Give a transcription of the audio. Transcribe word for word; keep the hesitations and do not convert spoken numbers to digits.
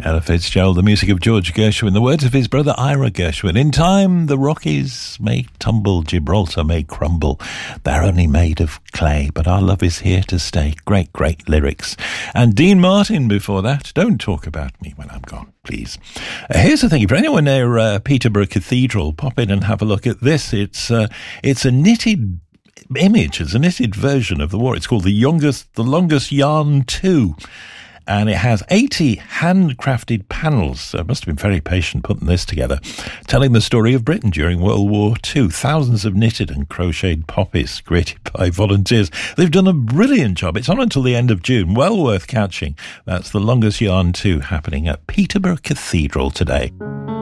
Ella Fitzgerald, the music of George Gershwin, the words of his brother Ira Gershwin. In time, the Rockies may tumble, Gibraltar may crumble. They're only made of clay, but our love is here to stay. Great, great lyrics. And Dean Martin before that. Don't talk about me when I'm gone, please. Uh, here's the thing. For anyone near uh, Peterborough Cathedral, pop in and have a look at this. It's uh, it's a knitted image. It's a knitted version of the war. It's called the youngest, the longest yarn two. And it has eighty handcrafted panels, so it must have been very patient putting this together, telling the story of Britain during World War Two. Thousands of knitted and crocheted poppies created by volunteers. They've done a brilliant job. It's on until the end of June. Well worth catching. That's the longest yarn two happening at Peterborough Cathedral today.